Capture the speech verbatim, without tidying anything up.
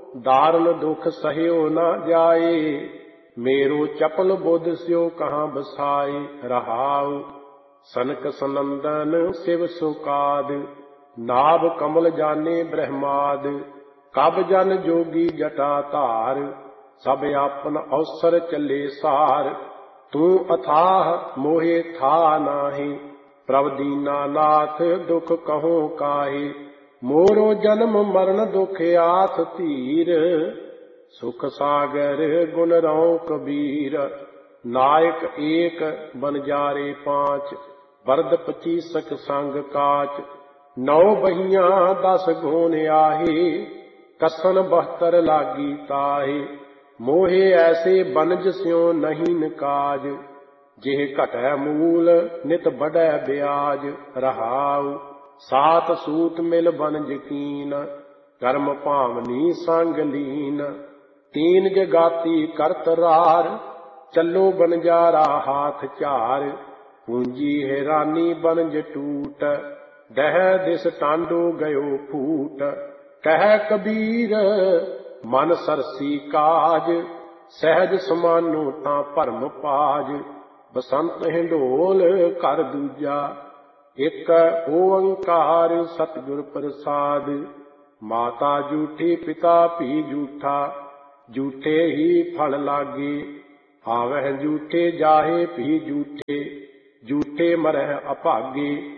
दारुण दुख सह्यो न जाए। मेरो चपल बुध स्यो कहाँ बसाए। रहाउ सनक सनंदन शिव सुकाद, नाभ कमल जाने ब्रह्माद। कब जन जोगी जटा धार, सब आपन अवसर चले सार। तू अथाह मोहे था नाहि, प्रभ दीना नाथ दुख कहो काहे। मोरो जन्म मरण दुख आथ धीर, सुख सागर गुण रौ कबीर। नायक एक बनजारे पांच, बरद पचीसक संग काच। नौ बहियां दस गोन आहे, कसन बहत्तर लागी ताहे। मोहे ऐसे बनज स्यों नहीं निकाज, जेह घटै मूल नित बढ़ै ब्याज। रहाउ सात सूत मिल बनज कीन, कर्म भावनी संग लीन। तीन जगाती करत रार, चलो बनजारा हाथ चार। पूंजी हैरानी बनज टूट, दह दिस टांडो गयो फूट। कह कबीर मन सरसी काज, सहज समानो तां भरम पाज। बसंत हिंडोल कर दूजा, एक ओंकार सतगुर प्रसाद। माता झूठी पिता भी झूठा, झूठे ही फल लागे। आवह झूठे जाहे भी झूठे, झूठे मरह अभागे।